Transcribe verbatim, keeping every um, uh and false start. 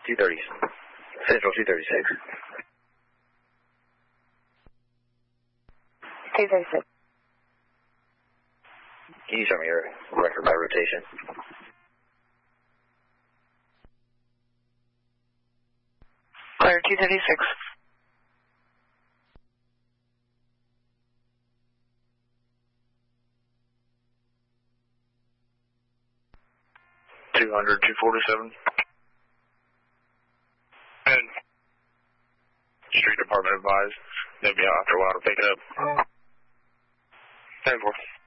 two thirty. Central two thirty-six. two thirty-six. Can you show me your record by rotation? Clear two thirty-six. two hundred, two forty-seven. And Street Department advised they'll be out after a while to pick it up. ten four.